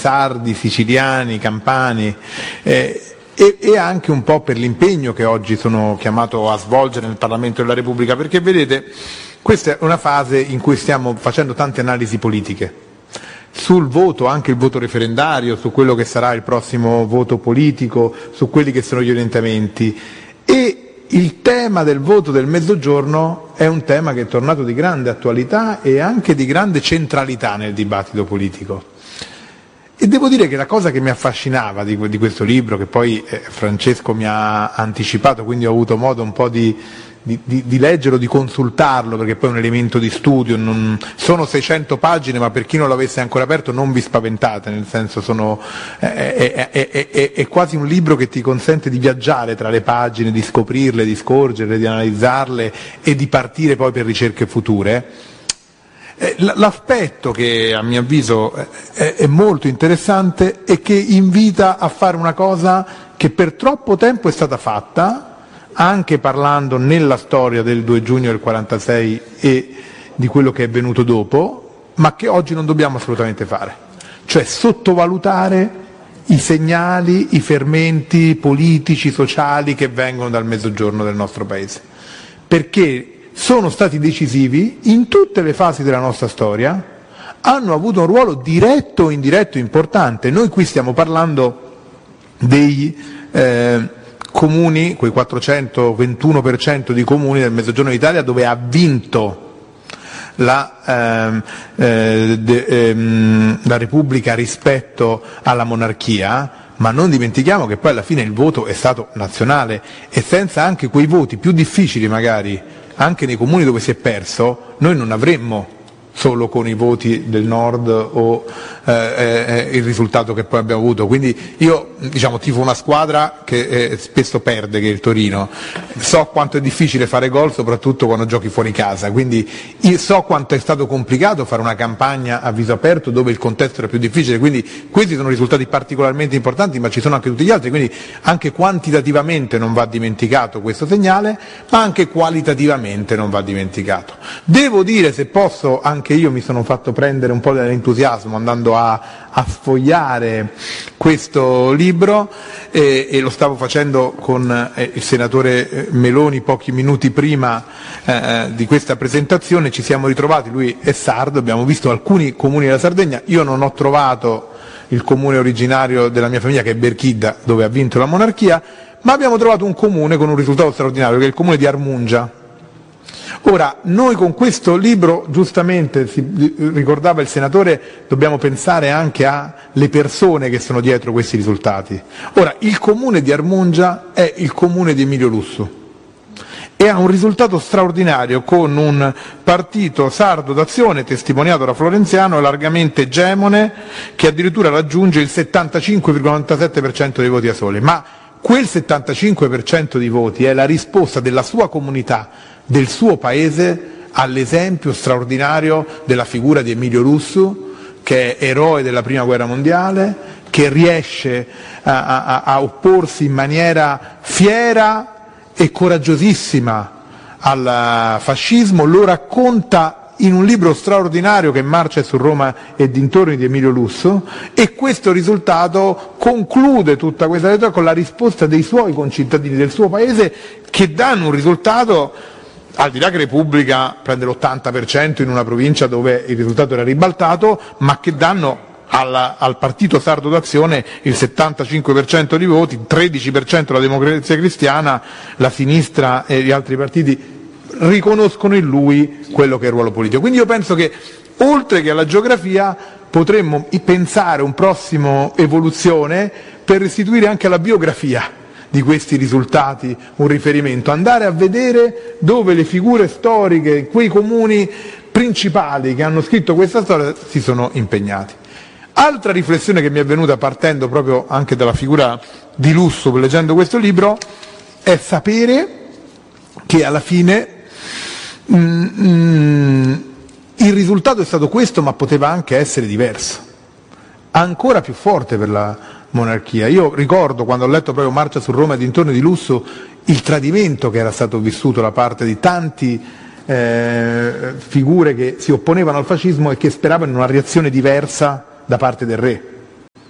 sardi, siciliani, campani, e anche un po' per l'impegno che oggi sono chiamato a svolgere nel Parlamento della Repubblica, perché vedete, questa è una fase in cui stiamo facendo tante analisi politiche sul voto, anche il voto referendario, su quello che sarà il prossimo voto politico, su quelli che sono gli orientamenti, e il tema del voto del Mezzogiorno è un tema che è tornato di grande attualità e anche di grande centralità nel dibattito politico. E devo dire che la cosa che mi affascinava di questo libro, che poi Francesco mi ha anticipato, quindi ho avuto modo un po' di leggerlo, di consultarlo, perché poi è un elemento di studio, sono 600 pagine, ma per chi non l'avesse ancora aperto non vi spaventate, nel senso è quasi un libro che ti consente di viaggiare tra le pagine, di scoprirle, di scorgerle, di analizzarle e di partire poi per ricerche future. L'aspetto che a mio avviso è molto interessante è che invita a fare una cosa che per troppo tempo è stata fatta, anche parlando nella storia del 2 giugno del 46 e di quello che è venuto dopo, ma che oggi non dobbiamo assolutamente fare, cioè sottovalutare i segnali, i fermenti politici, sociali che vengono dal Mezzogiorno del nostro Paese, perché sono stati decisivi in tutte le fasi della nostra storia, hanno avuto un ruolo diretto o indiretto importante. Noi qui stiamo parlando dei comuni, quei 421% di comuni del Mezzogiorno d'Italia dove ha vinto la Repubblica rispetto alla monarchia, ma non dimentichiamo che poi alla fine il voto è stato nazionale e senza anche quei voti più difficili magari, anche nei comuni dove si è perso, noi non avremmo solo con i voti del nord o il risultato che poi abbiamo avuto. Quindi io tifo una squadra che spesso perde, che è il Torino, so quanto è difficile fare gol soprattutto quando giochi fuori casa, quindi io so quanto è stato complicato fare una campagna a viso aperto dove il contesto era più difficile, quindi questi sono risultati particolarmente importanti, ma ci sono anche tutti gli altri, quindi anche quantitativamente non va dimenticato questo segnale, ma anche qualitativamente non va dimenticato. Devo dire, se posso, anche io mi sono fatto prendere un po' dall'entusiasmo andando a sfogliare questo libro e lo stavo facendo con il senatore Meloni pochi minuti prima di questa presentazione. Ci siamo ritrovati, lui è sardo, abbiamo visto alcuni comuni della Sardegna, io non ho trovato il comune originario della mia famiglia che è Berchidda, dove ha vinto la monarchia, ma abbiamo trovato un comune con un risultato straordinario che è il comune di Armungia. Ora, noi con questo libro, giustamente ricordava il senatore, dobbiamo pensare anche alle persone che sono dietro questi risultati. Ora, il comune di Armungia è il comune di Emilio Lussu e ha un risultato straordinario con un partito sardo d'azione testimoniato da Florenziano largamente egemone che addirittura raggiunge il 75,97% dei voti a sole, ma quel 75% di voti è la risposta della sua comunità, del suo paese, all'esempio straordinario della figura di Emilio Lussu, che è eroe della Prima Guerra Mondiale, che riesce a opporsi in maniera fiera e coraggiosissima al fascismo, lo racconta in un libro straordinario che marcia su Roma e dintorni di Emilio Lussu, e questo risultato conclude tutta questa lettera con la risposta dei suoi concittadini del suo paese, che danno un risultato, al di là che Repubblica prende l'80% in una provincia dove il risultato era ribaltato, ma che danno al partito sardo d'azione il 75% di voti, 13% la Democrazia Cristiana, la sinistra e gli altri partiti riconoscono in lui quello che è il ruolo politico. Quindi io penso che oltre che alla geografia potremmo pensare un prossimo evoluzione per restituire anche alla biografia di questi risultati un riferimento, andare a vedere dove le figure storiche, quei comuni principali che hanno scritto questa storia si sono impegnati. Altra riflessione che mi è venuta partendo proprio anche dalla figura di Lussu leggendo questo libro è sapere che alla fine il risultato è stato questo, ma poteva anche essere diverso, ancora più forte per la monarchia. Io ricordo, quando ho letto proprio Marcia su Roma e dintorni di Lussu, il tradimento che era stato vissuto da parte di tanti figure che si opponevano al fascismo e che speravano in una reazione diversa da parte del re.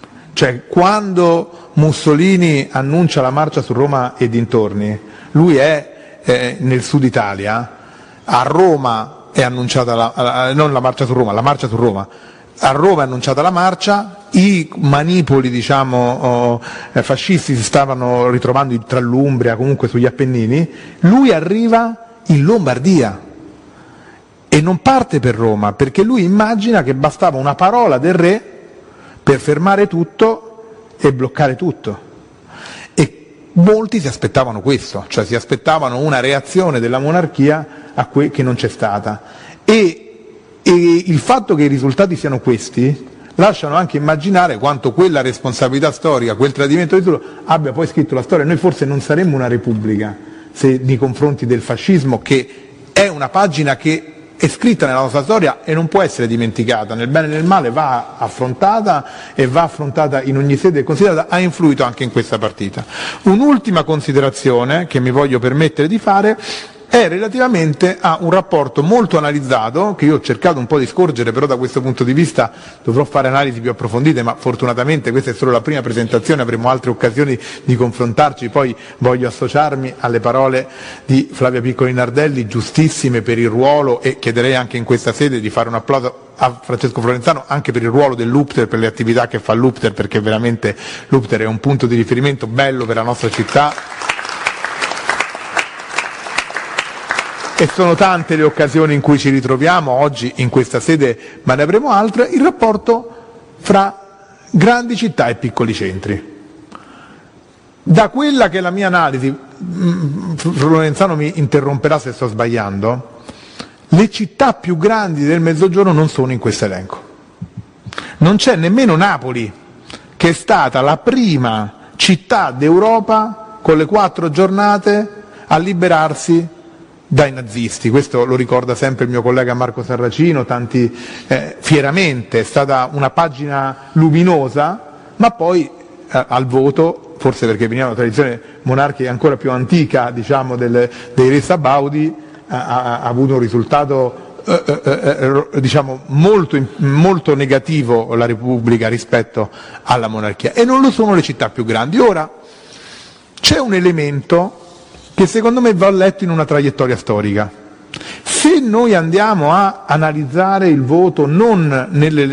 Cioè, quando Mussolini annuncia la marcia su Roma e dintorni, lui è nel sud Italia, a Roma è annunciata non la marcia su Roma, la marcia su Roma. A Roma è annunciata la marcia, i manipoli fascisti si stavano ritrovando tra l'Umbria, comunque sugli Appennini, lui arriva in Lombardia e non parte per Roma, perché lui immagina che bastava una parola del re per fermare tutto e bloccare tutto. E molti si aspettavano questo, cioè si aspettavano una reazione della monarchia che non c'è stata. E il fatto che i risultati siano questi lasciano anche immaginare quanto quella responsabilità storica, quel tradimento di tutto, abbia poi scritto la storia. Noi forse non saremmo una repubblica se nei confronti del fascismo, che è una pagina che è scritta nella nostra storia e non può essere dimenticata, nel bene e nel male va affrontata e va affrontata in ogni sede considerata, ha influito anche in questa partita. Un'ultima considerazione che mi voglio permettere di fare è relativamente a un rapporto molto analizzato, che io ho cercato un po' di scorgere, però da questo punto di vista dovrò fare analisi più approfondite, ma fortunatamente questa è solo la prima presentazione, avremo altre occasioni di confrontarci. Poi voglio associarmi alle parole di Flavia Piccoli Nardelli, giustissime per il ruolo, e chiederei anche in questa sede di fare un applauso a Francesco Florenzano anche per il ruolo dell'Upter, per le attività che fa l'Upter, perché veramente l'Upter è un punto di riferimento bello per la nostra città. E sono tante le occasioni in cui ci ritroviamo, oggi in questa sede, ma ne avremo altre, il rapporto fra grandi città e piccoli centri. Da quella che è la mia analisi, Florenzano mi interromperà se sto sbagliando, le città più grandi del Mezzogiorno non sono in questo elenco. Non c'è nemmeno Napoli, che è stata la prima città d'Europa con le 4 giornate a liberarsi dai nazisti. Questo lo ricorda sempre il mio collega Marco Sarracino, fieramente, è stata una pagina luminosa, ma poi al voto, forse perché veniva una tradizione monarchica ancora più antica, diciamo, dei re Sabaudi, ha avuto un risultato diciamo molto negativo la Repubblica rispetto alla monarchia, e non lo sono le città più grandi. Ora, c'è un elemento che secondo me va letto in una traiettoria storica. Se noi andiamo a analizzare il voto non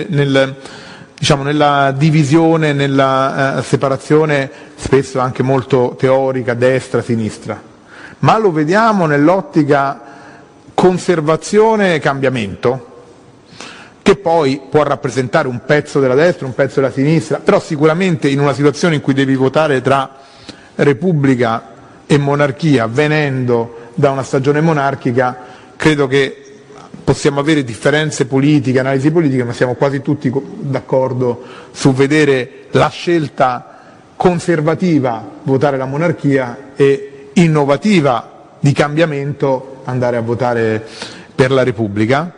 nella divisione, nella separazione spesso anche molto teorica destra-sinistra, ma lo vediamo nell'ottica conservazione e cambiamento, che poi può rappresentare un pezzo della destra, un pezzo della sinistra, però sicuramente in una situazione in cui devi votare tra Repubblica e monarchia, venendo da una stagione monarchica, credo che possiamo avere differenze politiche, analisi politiche, ma siamo quasi tutti d'accordo su vedere la scelta conservativa votare la monarchia e innovativa di cambiamento andare a votare per la Repubblica.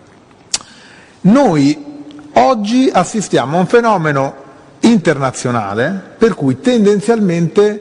Noi oggi assistiamo a un fenomeno internazionale per cui tendenzialmente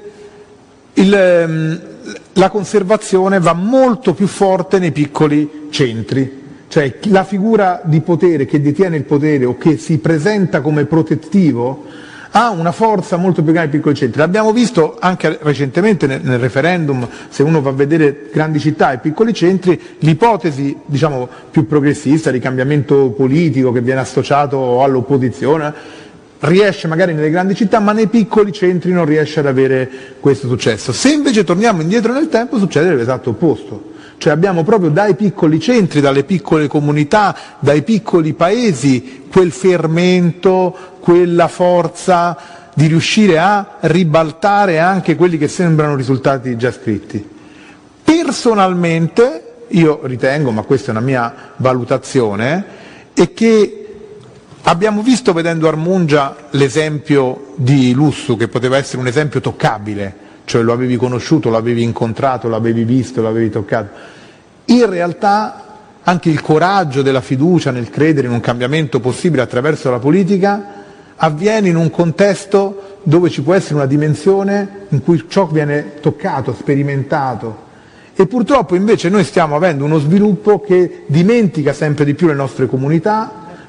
la conservazione va molto più forte nei piccoli centri, cioè la figura di potere che detiene il potere o che si presenta come protettivo ha una forza molto più grande nei piccoli centri. L'abbiamo visto anche recentemente nel referendum, se uno va a vedere grandi città e piccoli centri, l'ipotesi diciamo più progressista di cambiamento politico che viene associato all'opposizione riesce magari nelle grandi città, ma nei piccoli centri non riesce ad avere questo successo. Se invece torniamo indietro nel tempo succede l'esatto opposto, cioè abbiamo proprio dai piccoli centri, dalle piccole comunità, dai piccoli paesi quel fermento, quella forza di riuscire a ribaltare anche quelli che sembrano risultati già scritti. Personalmente io ritengo, ma questa è una mia valutazione, è che abbiamo visto vedendo Armungia l'esempio di Lussu, che poteva essere un esempio toccabile, cioè lo avevi conosciuto, lo avevi incontrato, lo avevi visto, lo avevi toccato. In realtà anche il coraggio della fiducia nel credere in un cambiamento possibile attraverso la politica avviene in un contesto dove ci può essere una dimensione in cui ciò viene toccato, sperimentato. E purtroppo invece noi stiamo avendo uno sviluppo che dimentica sempre di più le nostre comunità,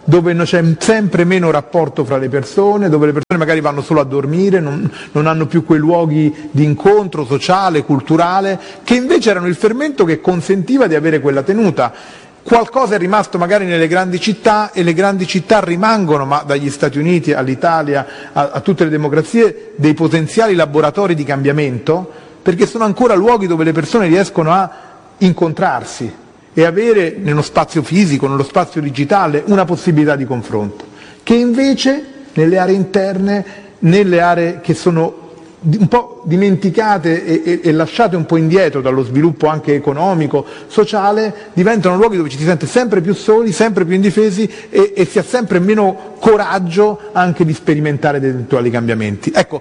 dove c'è sempre meno rapporto fra le persone, dove le persone magari vanno solo a dormire, non hanno più quei luoghi di incontro sociale, culturale, che invece erano il fermento che consentiva di avere quella tenuta. Qualcosa è rimasto magari nelle grandi città, e le grandi città rimangono, ma dagli Stati Uniti all'Italia, a tutte le democrazie, dei potenziali laboratori di cambiamento, perché sono ancora luoghi dove le persone riescono a incontrarsi e avere nello spazio fisico, nello spazio digitale, una possibilità di confronto, che invece nelle aree interne, nelle aree che sono un po' dimenticate e lasciate un po' indietro dallo sviluppo anche economico, sociale, diventano luoghi dove ci si sente sempre più soli, sempre più indifesi e si ha sempre meno coraggio anche di sperimentare dei eventuali cambiamenti. Ecco,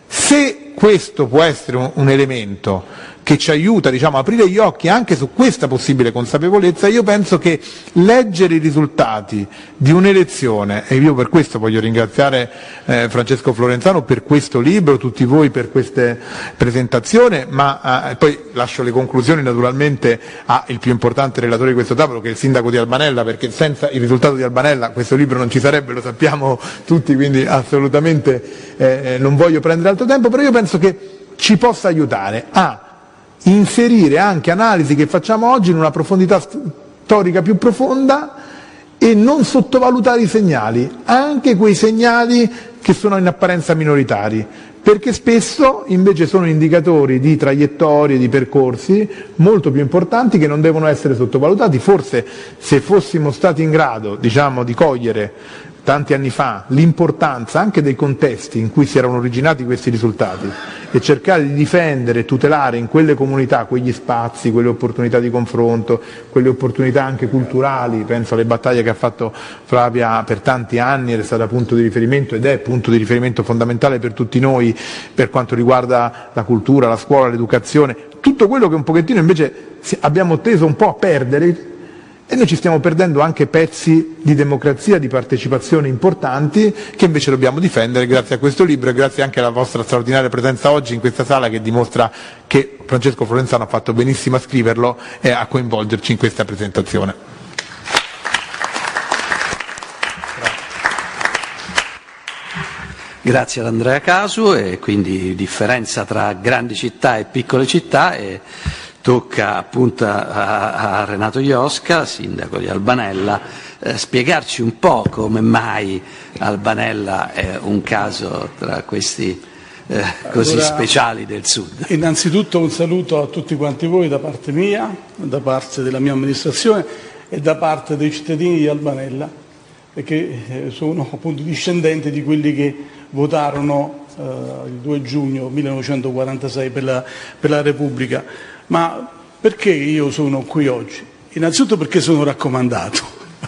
se questo può essere un elemento che ci aiuta, diciamo, a aprire gli occhi anche su questa possibile consapevolezza, io penso che leggere i risultati di un'elezione, e io per questo voglio ringraziare Francesco Florenzano per questo libro, tutti voi per questa presentazione, ma poi lascio le conclusioni naturalmente al più importante relatore di questo tavolo, che è il sindaco di Albanella, perché senza il risultato di Albanella questo libro non ci sarebbe, lo sappiamo tutti, quindi assolutamente non voglio prendere altro tempo, però io penso che ci possa aiutare a inserire anche analisi che facciamo oggi in una profondità storica più profonda e non sottovalutare i segnali, anche quei segnali che sono in apparenza minoritari, perché spesso invece sono indicatori di traiettorie, di percorsi molto più importanti che non devono essere sottovalutati. Forse se fossimo stati in grado, diciamo, di cogliere tanti anni fa l'importanza anche dei contesti in cui si erano originati questi risultati e cercare di difendere e tutelare in quelle comunità quegli spazi, quelle opportunità di confronto, quelle opportunità anche culturali, penso alle battaglie che ha fatto Flavia per tanti anni ed è stata punto di riferimento ed è punto di riferimento fondamentale per tutti noi per quanto riguarda la cultura, la scuola, l'educazione, tutto quello che un pochettino invece abbiamo teso un po' a perdere. E noi ci stiamo perdendo anche pezzi di democrazia, di partecipazione importanti che invece dobbiamo difendere grazie a questo libro e grazie anche alla vostra straordinaria presenza oggi in questa sala che dimostra che Francesco Florenzano ha fatto benissimo a scriverlo e a coinvolgerci in questa presentazione. Grazie ad Andrea Casu, e quindi differenza tra grandi città e piccole città, e tocca appunto a Renato Iosca, sindaco di Albanella, spiegarci un po' come mai Albanella è un caso tra questi così speciali del Sud. Innanzitutto un saluto a tutti quanti voi da parte mia, da parte della mia amministrazione e da parte dei cittadini di Albanella, perché sono appunto discendenti di quelli che votarono il 2 giugno 1946 per la Repubblica. Ma perché io sono qui oggi? Innanzitutto perché sono raccomandato,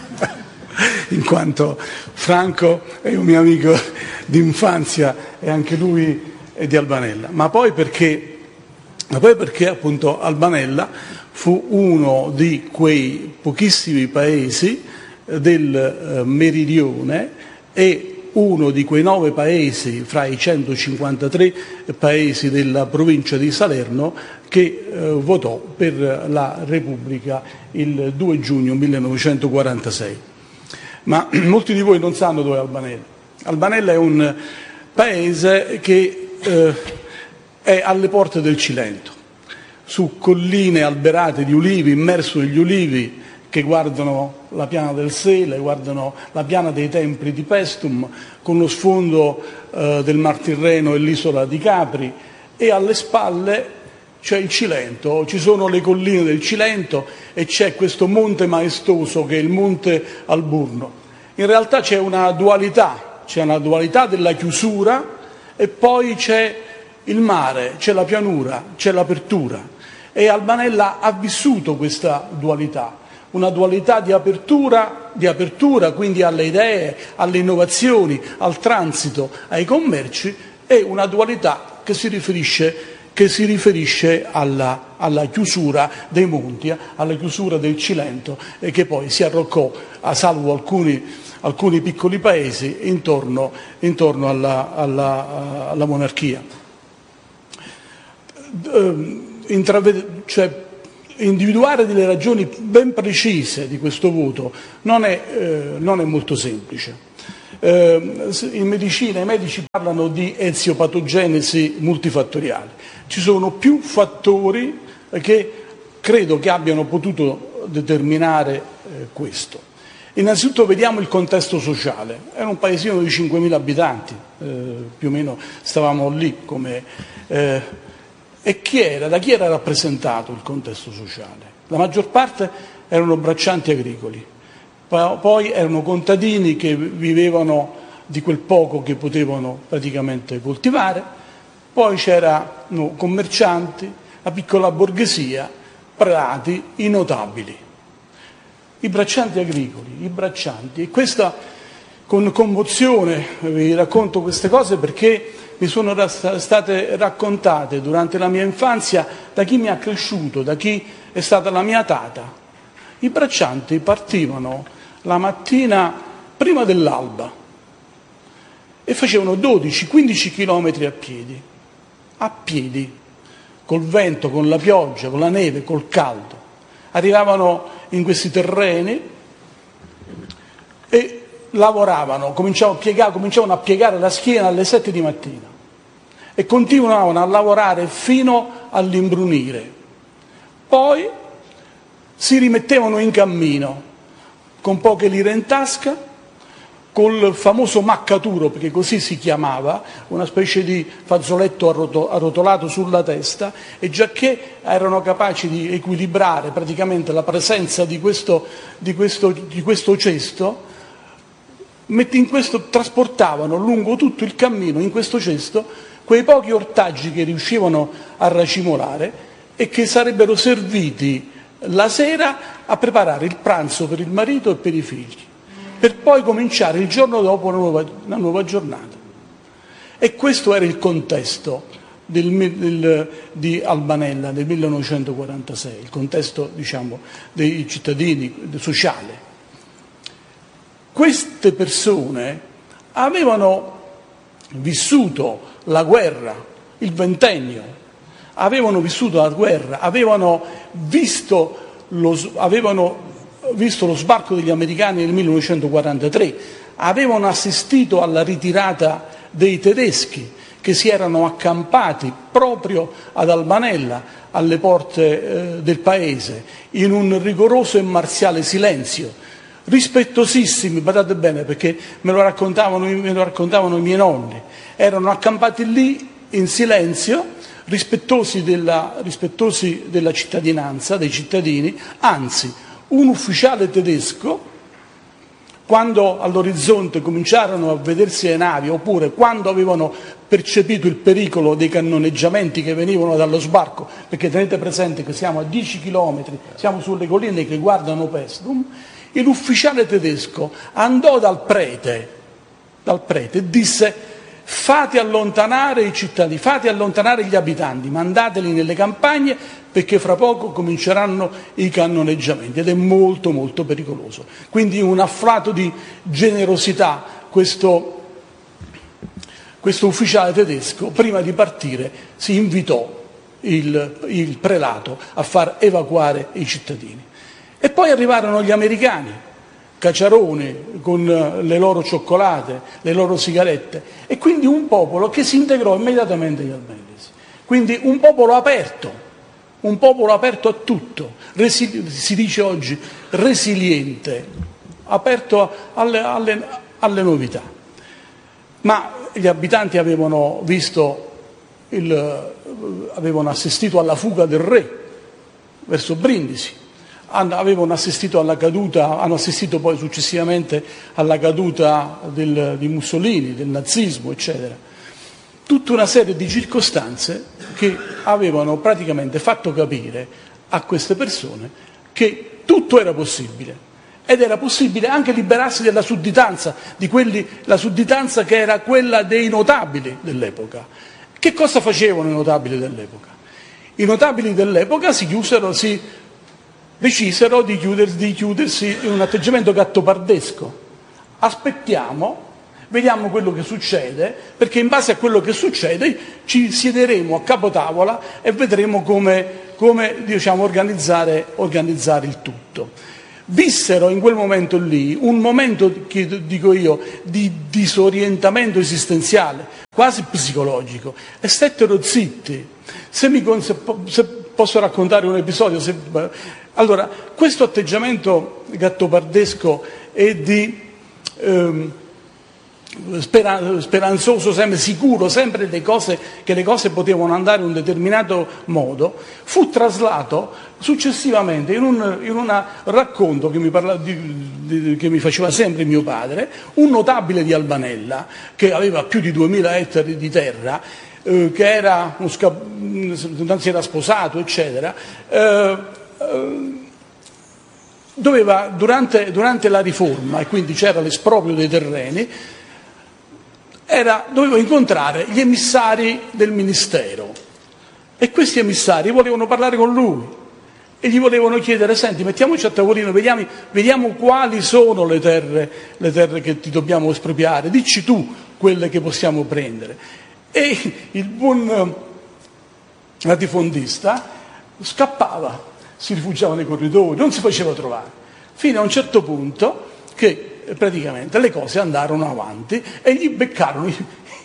in quanto Franco è un mio amico di infanzia e anche lui è di Albanella, ma poi perché appunto Albanella fu uno di quei pochissimi paesi del meridione e uno di quei 9 paesi fra i 153 paesi della provincia di Salerno che votò per la Repubblica il 2 giugno 1946. Ma molti di voi non sanno dove è Albanella. Albanella è un paese che è alle porte del Cilento, su colline alberate di ulivi, immerso negli ulivi che guardano la piana del Sele, guardano la piana dei Templi di Paestum, con lo sfondo del Mar Tirreno e l'isola di Capri, e alle spalle c'è il Cilento, ci sono le colline del Cilento e c'è questo monte maestoso che è il Monte Alburno. In realtà c'è una dualità della chiusura e poi c'è il mare, c'è la pianura, c'è l'apertura, e Albanella ha vissuto questa dualità. Una dualità di apertura quindi alle idee, alle innovazioni, al transito, ai commerci, e una dualità che si riferisce alla chiusura dei monti, alla chiusura del Cilento, e che poi si arroccò, a salvo alcuni piccoli paesi, intorno alla individuare delle ragioni ben precise di questo voto non è molto semplice. In medicina i medici parlano di eziopatogenesi multifattoriale. Ci sono più fattori che credo che abbiano potuto determinare questo. Innanzitutto vediamo il contesto sociale. Era un paesino di 5.000 abitanti, più o meno stavamo lì e da chi era rappresentato il contesto sociale? La maggior parte erano braccianti agricoli, poi erano contadini che vivevano di quel poco che potevano praticamente coltivare, poi c'erano commercianti, la piccola borghesia, prelati, i notabili. I braccianti agricoli, e questa con commozione vi racconto queste cose perché mi sono state raccontate durante la mia infanzia da chi mi ha cresciuto, da chi è stata la mia tata. I braccianti partivano la mattina prima dell'alba e facevano 12-15 chilometri a piedi, col vento, con la pioggia, con la neve, col caldo. Arrivavano in questi terreni e lavoravano, cominciavano a piegare la schiena alle 7 di mattina e continuavano a lavorare fino all'imbrunire. Poi si rimettevano in cammino con poche lire in tasca, col famoso maccaturo, perché così si chiamava, una specie di fazzoletto arrotolato sulla testa, e giacché erano capaci di equilibrare praticamente la presenza di questo cesto, trasportavano lungo tutto il cammino in questo cesto quei pochi ortaggi che riuscivano a racimolare e che sarebbero serviti la sera a preparare il pranzo per il marito e per i figli, per poi cominciare il giorno dopo una nuova giornata. E questo era il contesto di Albanella del 1946, il contesto, diciamo, dei cittadini, sociale. Queste persone avevano vissuto la guerra, il ventennio, avevano vissuto la guerra, avevano visto lo sbarco degli americani nel 1943, avevano assistito alla ritirata dei tedeschi che si erano accampati proprio ad Albanella, alle porte del paese, in un rigoroso e marziale silenzio, rispettosissimi, badate bene perché me lo raccontavano i miei nonni, erano accampati lì in silenzio, rispettosi della cittadinanza, dei cittadini, anzi un ufficiale tedesco, quando all'orizzonte cominciarono a vedersi le navi, oppure quando avevano percepito il pericolo dei cannoneggiamenti che venivano dallo sbarco, perché tenete presente che siamo a 10 chilometri, siamo sulle colline che guardano Paestum, l'ufficiale tedesco andò dal prete e disse: fate allontanare i cittadini, fate allontanare gli abitanti, mandateli nelle campagne perché fra poco cominceranno i cannoneggiamenti, ed è molto molto pericoloso. Quindi un afflato di generosità questo ufficiale tedesco, prima di partire, si invitò il prelato a far evacuare i cittadini. E poi arrivarono gli americani, cacciaroni con le loro cioccolate, le loro sigarette, e quindi un popolo che si integrò immediatamente agli albanesi. Quindi un popolo aperto a tutto, si dice oggi resiliente, aperto alle novità. Ma gli abitanti avevano assistito alla fuga del re verso Brindisi, hanno assistito poi successivamente alla caduta di Mussolini, del nazismo, eccetera. Tutta una serie di circostanze che avevano praticamente fatto capire a queste persone che tutto era possibile. Ed era possibile anche liberarsi della sudditanza, la sudditanza che era quella dei notabili dell'epoca. Che cosa facevano i notabili dell'epoca? I notabili dell'epoca decisero di chiudersi in un atteggiamento gattopardesco. Aspettiamo, vediamo quello che succede, perché in base a quello che succede ci siederemo a capotavola e vedremo come diciamo, organizzare il tutto. Vissero in quel momento lì un momento, che dico io, di disorientamento esistenziale, quasi psicologico, e stettero zitti. Se posso raccontare un episodio, allora, questo atteggiamento gattopardesco e di speranzoso, sempre sicuro, sempre che le cose potevano andare in un determinato modo, fu traslato successivamente in un racconto che mi faceva sempre mio padre, un notabile di Albanella che aveva più di 2000 ettari di terra, che era si era sposato, eccetera. Doveva, durante la riforma, e quindi c'era l'esproprio dei terreni, doveva incontrare gli emissari del ministero, e questi emissari volevano parlare con lui e gli volevano chiedere: senti, mettiamoci a tavolino, vediamo quali sono le terre che ti dobbiamo espropriare, dici tu quelle che possiamo prendere. E il buon latifondista scappava, si rifugiava nei corridoi, non si faceva trovare, fino a un certo punto che praticamente le cose andarono avanti e gli beccarono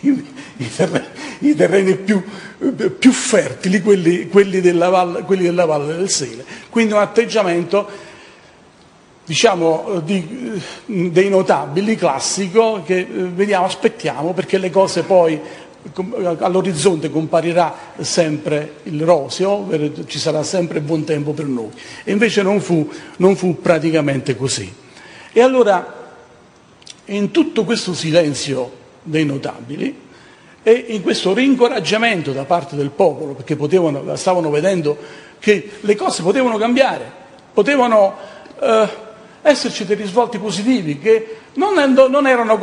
i terreni più fertili, quelli della Valle del Sele. Quindi un atteggiamento, diciamo, dei notabili, classico, che vediamo, aspettiamo, perché le cose poi all'orizzonte comparirà sempre il roseo, ci sarà sempre buon tempo per noi. E invece non fu praticamente così. E allora, in tutto questo silenzio dei notabili e in questo rincoraggiamento da parte del popolo, perché stavano vedendo che le cose potevano cambiare, potevano esserci dei risvolti positivi, che non erano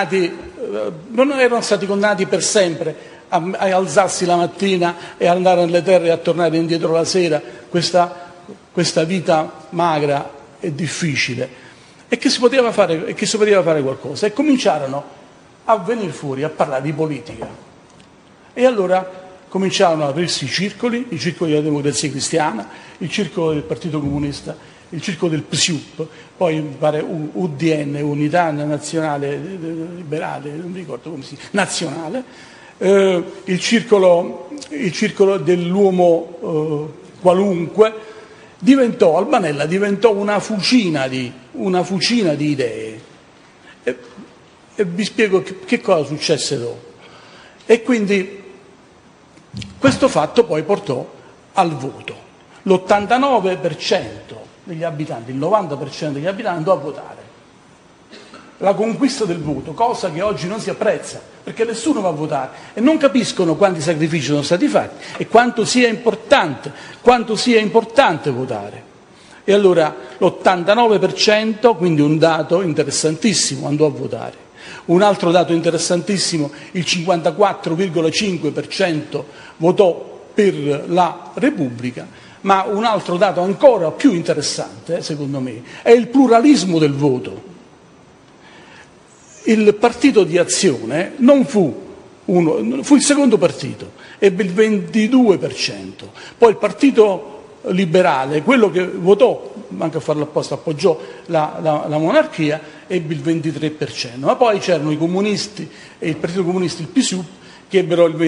stati condannati per sempre a alzarsi la mattina e andare nelle terre e a tornare indietro la sera, questa vita magra e difficile, e che si poteva fare qualcosa. E cominciarono a venire fuori a parlare di politica. E allora cominciarono ad aprirsi i circoli della Democrazia Cristiana, il circolo del Partito Comunista, il circolo del PSIUP, poi mi pare UDN, Unità Nazionale Liberale, non mi ricordo come si chiama, nazionale, il circolo dell'uomo qualunque. Albanella diventò una fucina di idee. E vi spiego che cosa successe dopo. E quindi questo fatto poi portò al voto. L'89% degli abitanti, il 90% degli abitanti andò a votare. La conquista del voto, cosa che oggi non si apprezza, perché nessuno va a votare e non capiscono quanti sacrifici sono stati fatti e quanto sia importante votare. E allora l'89%, quindi un dato interessantissimo, andò a votare. Un altro dato interessantissimo, il 54,5% votò per la Repubblica, ma un altro dato ancora più interessante, secondo me, è il pluralismo del voto. Il partito di Azione non fu il secondo partito, ebbe il 22%. Poi il partito liberale, quello che votò, manca a farlo apposta, appoggiò la monarchia, ebbe il 23%. Ma poi c'erano i comunisti e il Partito Comunista, il PSUP, che ebbero il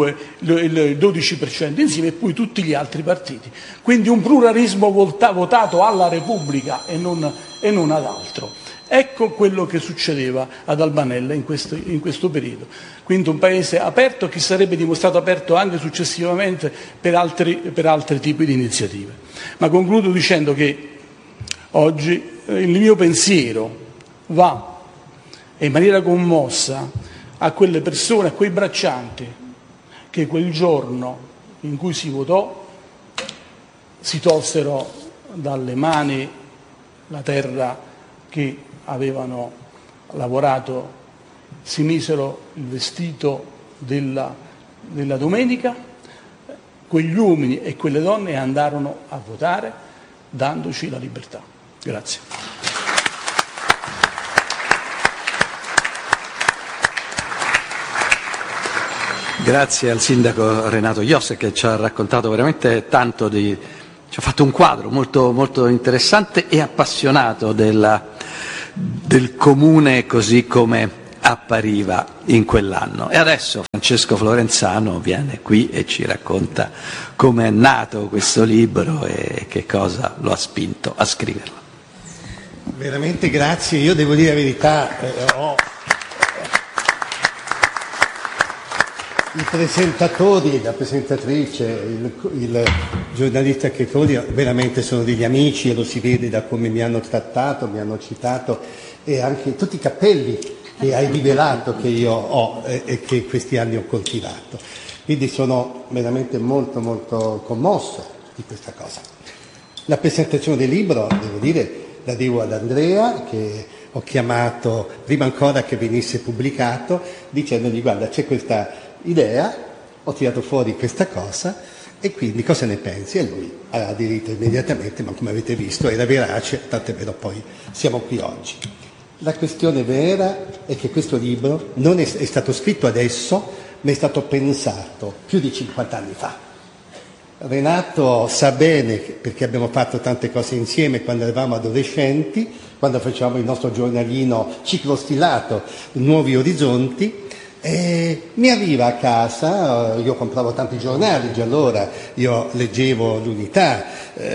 12% insieme, e poi tutti gli altri partiti. Quindi un pluralismo votato alla Repubblica e non ad altro. Ecco quello che succedeva ad Albanella in questo periodo. Quindi un paese aperto, che sarebbe dimostrato aperto anche successivamente per altri tipi di iniziative. Ma concludo dicendo che oggi il mio pensiero va in maniera commossa a quelle persone, a quei braccianti che quel giorno in cui si votò si tolsero dalle mani la terra che avevano lavorato, si misero il vestito della domenica, quegli uomini e quelle donne andarono a votare dandoci la libertà. Grazie. Grazie al sindaco Renato Iosca che ci ha raccontato veramente tanto ci ha fatto un quadro molto, molto interessante e appassionato del comune così come appariva in quell'anno. E adesso Francesco Florenzano viene qui e ci racconta come è nato questo libro e che cosa lo ha spinto a scriverlo. Veramente grazie, io devo dire la verità, i presentatori, la presentatrice, il giornalista che codia veramente sono degli amici e lo si vede da come mi hanno trattato, mi hanno citato e anche tutti i cappelli che hai rivelato che io ho e che questi anni ho coltivato. Quindi sono veramente molto molto commosso di questa cosa. La presentazione del libro, devo dire, la devo ad Andrea che ho chiamato prima ancora che venisse pubblicato dicendogli guarda c'è questa idea, ho tirato fuori questa cosa e quindi cosa ne pensi? E lui ha aderito immediatamente, ma come avete visto era verace, tant'è vero poi siamo qui oggi. La questione vera è che questo libro non è stato scritto adesso, ma è stato pensato più di 50 anni fa. Renato sa bene, perché abbiamo fatto tante cose insieme quando eravamo adolescenti, quando facevamo il nostro giornalino ciclostilato Nuovi Orizzonti, mi arriva a casa, io compravo tanti giornali già allora, io leggevo l'Unità,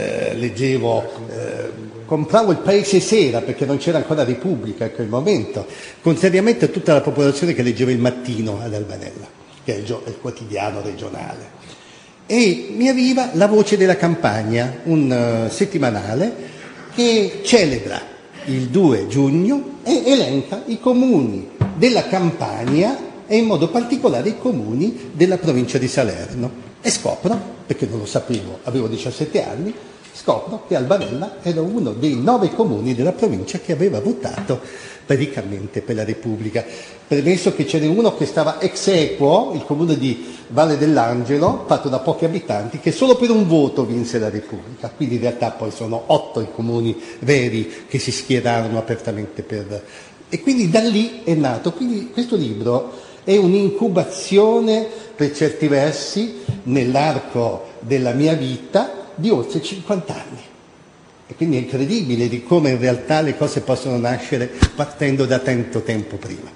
compravo il Paese Sera perché non c'era ancora Repubblica in quel momento, contrariamente a tutta la popolazione che leggeva Il Mattino ad Albanella, che è il quotidiano regionale. E mi arriva La Voce della Campagna, un settimanale che celebra il 2 giugno e elenca i comuni della Campania e in modo particolare i comuni della provincia di Salerno. E scopro, perché non lo sapevo, avevo 17 anni, scopro che Albanella era uno dei 9 comuni della provincia che aveva votato praticamente per la Repubblica. Premesso che ce n'è uno che stava ex aequo, il comune di Valle dell'Angelo, fatto da pochi abitanti, che solo per un voto vinse la Repubblica. Quindi in realtà poi sono 8 i comuni veri che si schierarono apertamente per... E quindi da lì è nato. Quindi questo libro è un'incubazione, per certi versi, nell'arco della mia vita, di oltre 50 anni. E quindi è incredibile di come in realtà le cose possono nascere partendo da tanto tempo prima.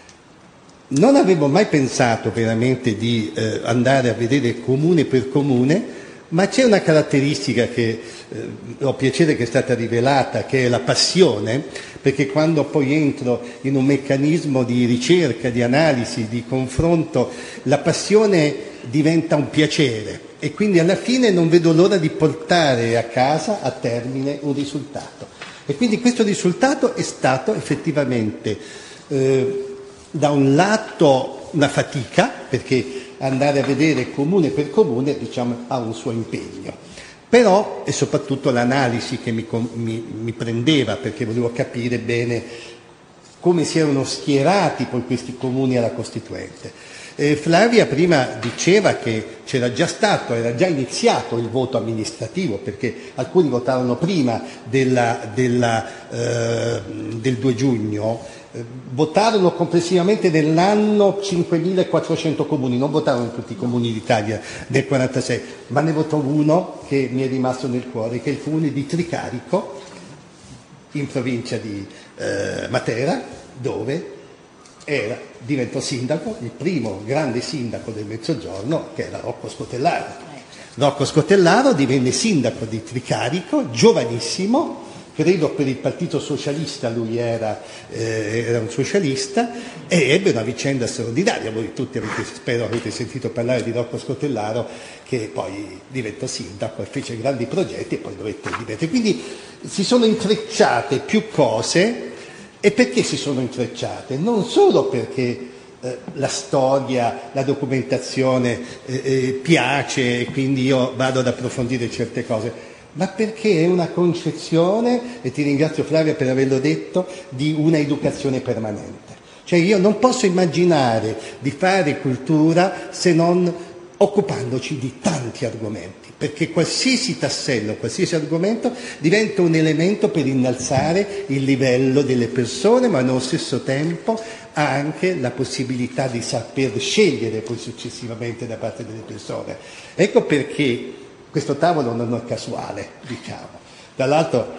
Non avevo mai pensato veramente di andare a vedere comune per comune, ma c'è una caratteristica che ho piacere che è stata rivelata, che è la passione, perché quando poi entro in un meccanismo di ricerca, di analisi, di confronto, la passione diventa un piacere e quindi alla fine non vedo l'ora di portare a casa, a termine, un risultato. E quindi questo risultato è stato effettivamente da un lato una fatica, perché andare a vedere comune per comune diciamo, ha un suo impegno, però è soprattutto l'analisi che mi prendeva, perché volevo capire bene come si erano schierati poi questi comuni alla Costituente. Flavia prima diceva che c'era già stato, era già iniziato il voto amministrativo, perché alcuni votarono prima del 2 giugno, votarono complessivamente nell'anno 5.400 comuni, non votarono tutti i comuni d'Italia nel 1946, ma ne votò uno che mi è rimasto nel cuore, che è il comune di Tricarico, in provincia di Matera, dove diventò sindaco, il primo grande sindaco del Mezzogiorno, che era Rocco Scotellaro. Rocco Scotellaro divenne sindaco di Tricarico, giovanissimo, credo per il Partito Socialista, lui era un socialista, e ebbe una vicenda straordinaria. Voi tutti spero avete sentito parlare di Rocco Scotellaro, che poi diventò sindaco e fece grandi progetti e poi dovette ripetere. Quindi si sono intrecciate più cose. E perché si sono intrecciate? Non solo perché la storia, la documentazione piace e quindi io vado ad approfondire certe cose, ma perché è una concezione, e ti ringrazio Flavia per averlo detto, di una educazione permanente. Cioè io non posso immaginare di fare cultura se non occupandoci di tanti argomenti, perché qualsiasi tassello, qualsiasi argomento diventa un elemento per innalzare il livello delle persone, ma allo stesso tempo anche la possibilità di saper scegliere poi successivamente da parte delle persone. Ecco perché questo tavolo non è casuale, diciamo. Dall'altro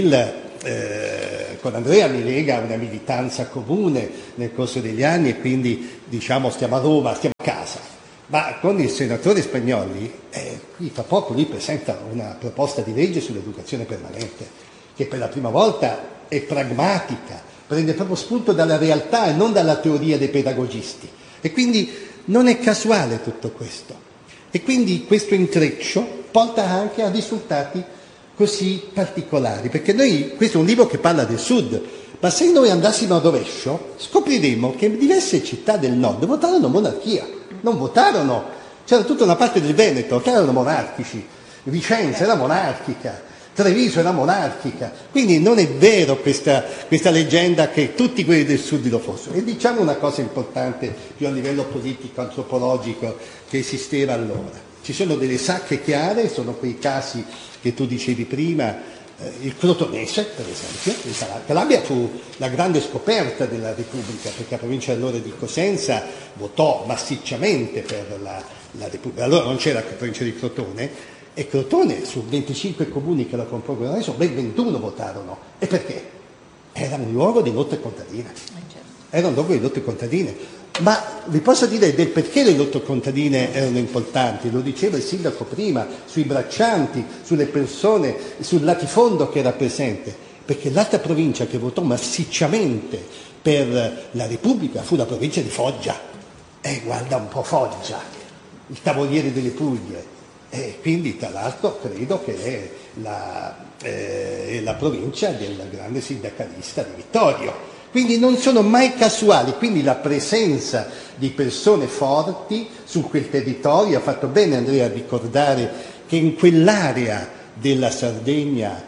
con Andrea mi lega una militanza comune nel corso degli anni e quindi diciamo stiamo a Roma, stiamo a casa. Ma con il senatore Spagnolli, qui fra poco lui presenta una proposta di legge sull'educazione permanente, che per la prima volta è pragmatica, prende proprio spunto dalla realtà e non dalla teoria dei pedagogisti. E quindi non è casuale tutto questo. E quindi questo intreccio porta anche a risultati così particolari, perché questo è un libro che parla del Sud, ma se noi andassimo a rovescio scopriremo che diverse città del Nord votarono monarchia, non votarono, c'era tutta una parte del Veneto che erano monarchici, Vicenza era monarchica, Treviso era monarchica, quindi non è vero questa leggenda che tutti quelli del Sud lo fossero. E diciamo una cosa importante più a livello politico, antropologico, che esisteva allora. Ci sono delle sacche chiare, sono quei casi che tu dicevi prima, il Crotonese, per esempio, in Calabria fu la grande scoperta della Repubblica, perché la provincia allora di Cosenza votò massicciamente per la Repubblica. Allora non c'era la provincia di Crotone, e Crotone, su 25 comuni che la compongono adesso, ben 21 votarono. E perché? Era un luogo di lotte contadine. Era un luogo di lotte contadine. Ma vi posso dire del perché le lotte contadine erano importanti, lo diceva il sindaco prima, sui braccianti, sulle persone, sul latifondo che era presente, perché l'altra provincia che votò massicciamente per la Repubblica fu la provincia di Foggia. Guarda un po' Foggia, il Tavoliere delle Puglie, quindi tra l'altro credo che è la provincia del grande sindacalista di Vittorio. Quindi non sono mai casuali, quindi la presenza di persone forti su quel territorio, ha fatto bene Andrea a ricordare che in quell'area della Sardegna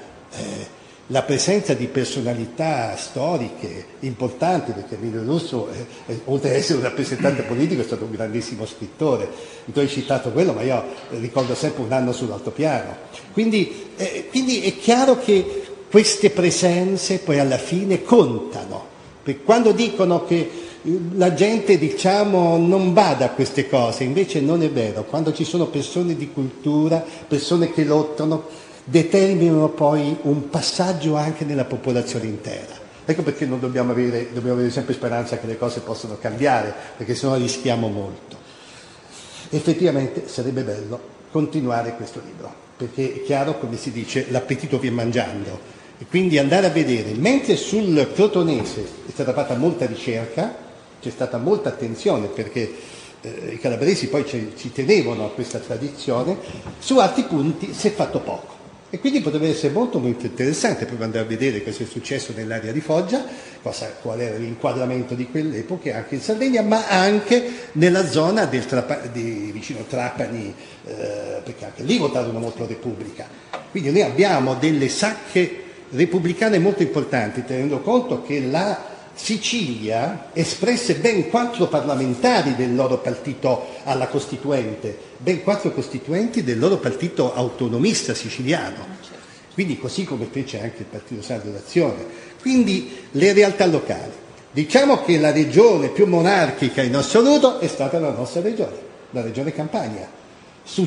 la presenza di personalità storiche importanti, perché Emilio Russo, oltre ad essere un rappresentante politico, è stato un grandissimo scrittore. Tu hai citato quello, ma io ricordo sempre Un anno sull'altopiano. Quindi è chiaro che queste presenze poi alla fine contano. Perché quando dicono che la gente, diciamo, non bada a queste cose, invece non è vero. Quando ci sono persone di cultura, persone che lottano, determinano poi un passaggio anche nella popolazione intera. Ecco perché non dobbiamo avere sempre speranza che le cose possano cambiare, perché sennò rischiamo molto. Effettivamente sarebbe bello continuare questo libro, perché è chiaro, come si dice, l'appetito viene mangiando. E quindi andare a vedere, mentre sul crotonese è stata fatta molta ricerca, c'è stata molta attenzione perché i calabresi poi ci tenevano a questa tradizione, su altri punti si è fatto poco. E quindi potrebbe essere molto molto interessante proprio andare a vedere cosa è successo nell'area di Foggia, qual era l'inquadramento di quell'epoca anche in Sardegna, ma anche nella zona vicino Trapani, perché anche lì votarono molto Repubblica. Quindi noi abbiamo delle sacche repubblicane molto importanti, tenendo conto che la Sicilia espresse ben 4 parlamentari del loro partito alla Costituente, ben 4 costituenti del loro partito autonomista siciliano, quindi così come fece anche il Partito Sardo d'Azione. Quindi le realtà locali. Diciamo che la regione più monarchica in assoluto è stata la nostra regione, la regione Campania. Su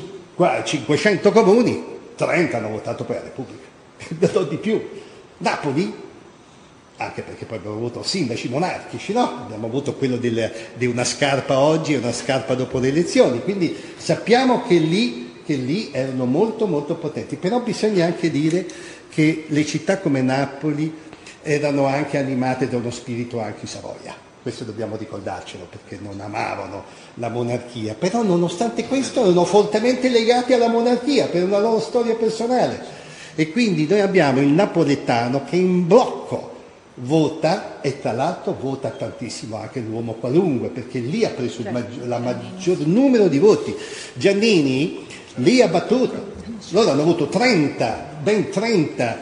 500 comuni, 30 hanno votato per la Repubblica. Non di più. Napoli, anche perché poi abbiamo avuto sindaci monarchici, no? Abbiamo avuto quello di una scarpa oggi e una scarpa dopo le elezioni, quindi sappiamo che lì erano molto molto potenti, però bisogna anche dire che le città come Napoli erano anche animate da uno spirito anche in Savoia. Questo dobbiamo ricordarcelo, perché non amavano la monarchia, però nonostante questo erano fortemente legati alla monarchia per una loro storia personale. E quindi noi abbiamo il napoletano che in blocco vota, e tra l'altro vota tantissimo anche l'uomo qualunque, perché lì ha preso il maggior numero di voti. Giannini lì ha battuto, loro hanno avuto ben 30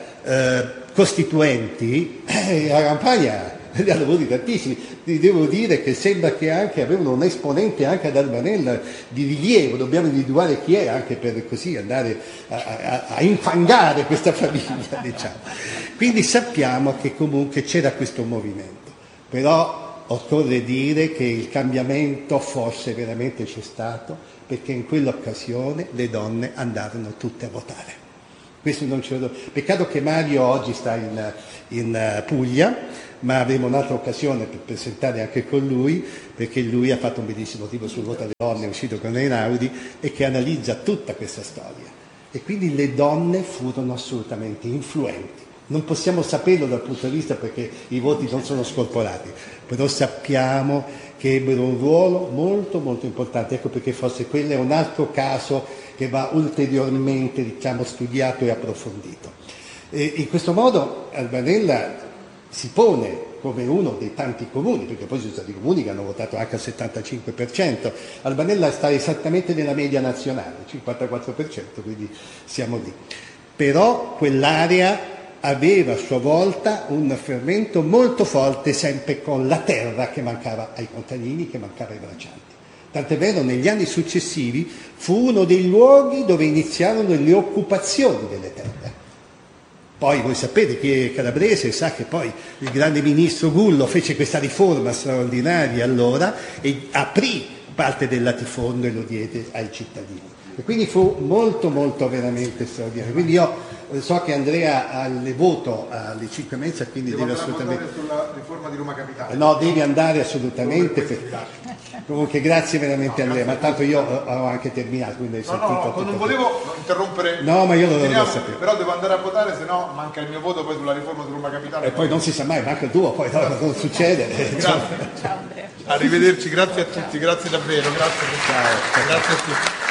costituenti, la Campania li hanno avuti tantissimi. Devo dire che sembra che anche avevano un esponente anche ad Albanella di rilievo, dobbiamo individuare chi è anche per così andare a infangare questa famiglia, diciamo. Quindi sappiamo che comunque c'era questo movimento, però occorre dire che il cambiamento forse veramente c'è stato, perché in quell'occasione le donne andarono tutte a votare. Questo non ce lo... Peccato che Mario oggi sta in Puglia, ma avremo un'altra occasione per presentare anche con lui, perché lui ha fatto un bellissimo libro sul voto alle donne, è uscito con Einaudi, e che analizza tutta questa storia. E quindi le donne furono assolutamente influenti. Non possiamo saperlo dal punto di vista perché i voti non sono scorporati, però sappiamo che ebbero un ruolo molto molto importante. Ecco perché forse quello è un altro caso che va ulteriormente, studiato e approfondito. E in questo modo Albanella si pone come uno dei tanti comuni, perché poi ci sono stati comuni che hanno votato anche al 75%. Albanella sta esattamente nella media nazionale, 54%, quindi siamo lì. Però quell'area aveva a sua volta un fermento molto forte, sempre con la terra che mancava ai contadini, che mancava ai braccianti. Tant'è vero, negli anni successivi fu uno dei luoghi dove iniziarono le occupazioni delle terre. Poi voi sapete, chi è calabrese sa che poi il grande ministro Gullo fece questa riforma straordinaria allora e aprì parte del latifondo e lo diede ai cittadini. E quindi fu molto molto veramente straordinario. Quindi io so che Andrea ha il voto alle 5:30, quindi deve assolutamente... sulla riforma di Roma Capitale. No, devi andare assolutamente. Comunque grazie veramente Andrea, ma tanto io ho anche terminato, quindi hai sentito. Non volevo interrompere. No, ma io lo devo sapere. Però devo andare a votare, se no manca il mio voto poi sulla riforma di Roma Capitale. E poi non si sa mai, manca il tuo, poi no, non succede. Grazie. Ciao Andrea. Arrivederci, grazie a tutti, grazie davvero, grazie. Ciao. Grazie a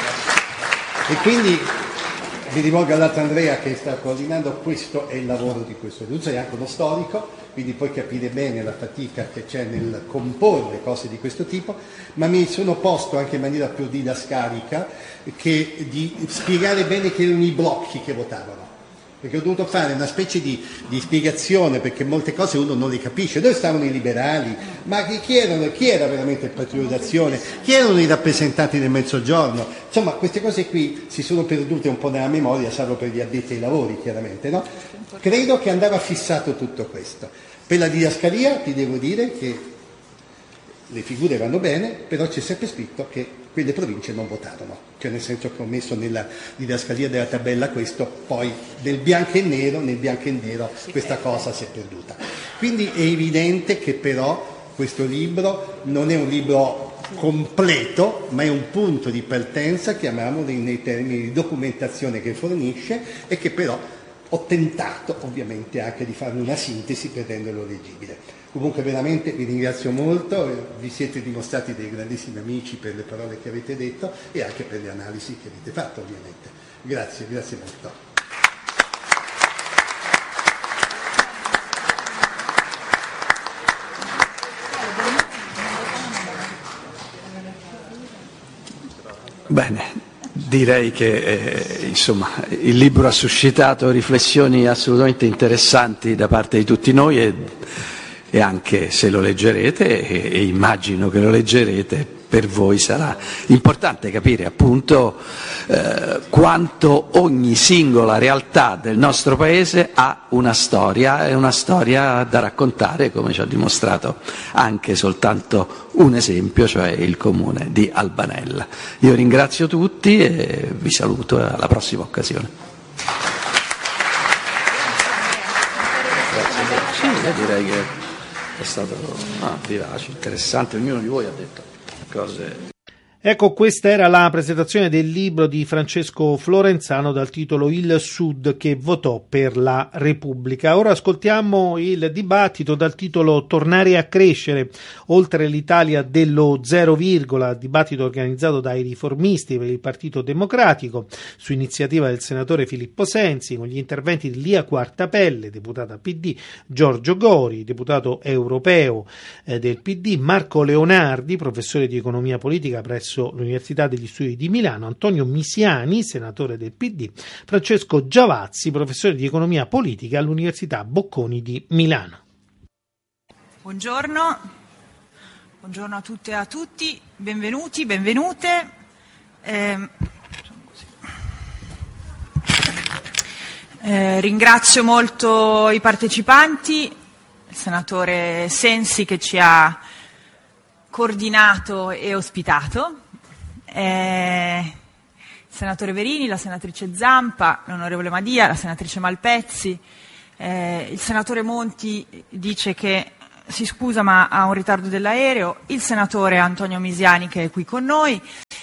tutti. E quindi mi rivolgo all'altro Andrea che sta coordinando, questo è il lavoro di questo. Tu sei anche uno storico, quindi puoi capire bene la fatica che c'è nel comporre cose di questo tipo, ma mi sono posto anche in maniera più didascalica di spiegare bene che erano i blocchi che votavano. Perché ho dovuto fare una specie di spiegazione, perché molte cose uno non le capisce. Dove stavano i liberali? Ma chi era veramente il Partito d'Azione? Chi erano i rappresentanti del Mezzogiorno? Insomma, queste cose qui si sono perdute un po' nella memoria, salvo per gli addetti ai lavori, chiaramente, no? Credo che andava fissato tutto questo. Per la didascalia ti devo dire che le figure vanno bene, però c'è sempre scritto che quelle province non votarono, cioè nel senso che ho messo nella didascalia della tabella questo, poi nel bianco e nero questa cosa si è perduta. Quindi è evidente che però questo libro non è un libro completo, ma è un punto di partenza, chiamiamolo nei termini di documentazione che fornisce e che però ho tentato ovviamente anche di farne una sintesi per renderlo leggibile. Comunque veramente vi ringrazio molto, vi siete dimostrati dei grandissimi amici per le parole che avete detto e anche per le analisi che avete fatto ovviamente. Grazie molto. Bene, direi che insomma, il libro ha suscitato riflessioni assolutamente interessanti da parte di tutti noi e anche se lo leggerete, e immagino che lo leggerete, per voi sarà importante capire appunto quanto ogni singola realtà del nostro Paese ha una storia e una storia da raccontare, come ci ha dimostrato anche soltanto un esempio, cioè il comune di Albanella. Io ringrazio tutti e vi saluto alla prossima occasione. Sì, io direi che è stato vivace, interessante, ognuno di voi ha detto cose. Ecco, questa era la presentazione del libro di Francesco Florenzano dal titolo Il Sud che votò per la Repubblica. Ora ascoltiamo il dibattito dal titolo Tornare a crescere, oltre l'Italia dello zero virgola, dibattito organizzato dai riformisti per il Partito Democratico, su iniziativa del senatore Filippo Sensi, con gli interventi di Lia Quartapelle, deputata PD, Giorgio Gori, deputato europeo del PD, Marco Leonardi, professore di economia politica presso l'Università degli Studi di Milano, Antonio Misiani, senatore del PD, Francesco Giavazzi, professore di economia politica all'Università Bocconi di Milano. Buongiorno a tutte e a tutti, benvenuti, benvenute. Ringrazio molto i partecipanti, il senatore Sensi che ci ha coordinato e ospitato. Il senatore Verini, la senatrice Zampa, l'onorevole Madia, la senatrice Malpezzi, il senatore Monti dice che si scusa ma ha un ritardo dell'aereo, il senatore Antonio Misiani che è qui con noi,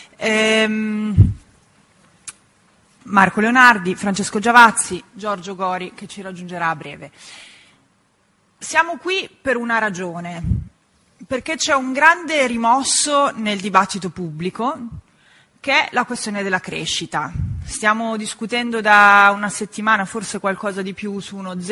Marco Leonardi, Francesco Giavazzi, Giorgio Gori che ci raggiungerà a breve. Siamo qui per una ragione, perché c'è un grande rimosso nel dibattito pubblico che è la questione della crescita. Stiamo discutendo da una settimana, forse qualcosa di più, su uno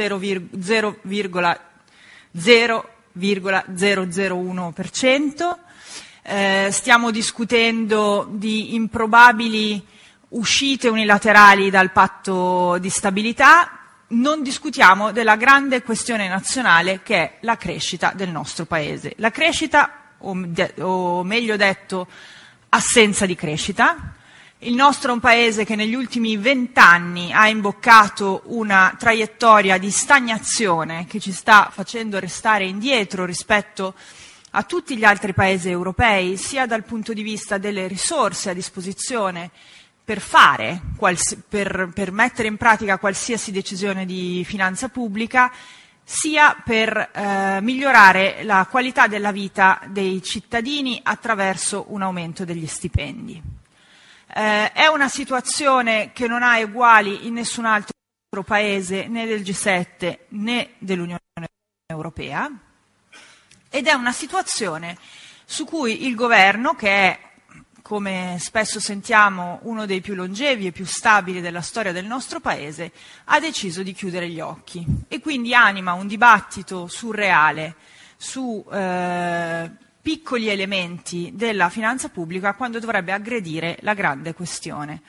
0,001%. Stiamo discutendo di improbabili uscite unilaterali dal patto di stabilità. Non discutiamo della grande questione nazionale che è la crescita del nostro Paese. La crescita, o meglio detto, assenza di crescita. Il nostro è un Paese che negli ultimi 20 anni ha imboccato una traiettoria di stagnazione che ci sta facendo restare indietro rispetto a tutti gli altri Paesi europei, sia dal punto di vista delle risorse a disposizione per mettere in pratica qualsiasi decisione di finanza pubblica, sia per migliorare la qualità della vita dei cittadini attraverso un aumento degli stipendi. È una situazione che non ha eguali in nessun altro Paese, né del G7 né dell'Unione Europea, ed è una situazione su cui il governo, che è, come spesso sentiamo, uno dei più longevi e più stabili della storia del nostro Paese, ha deciso di chiudere gli occhi e quindi anima un dibattito surreale su piccoli elementi della finanza pubblica quando dovrebbe aggredire la grande questione.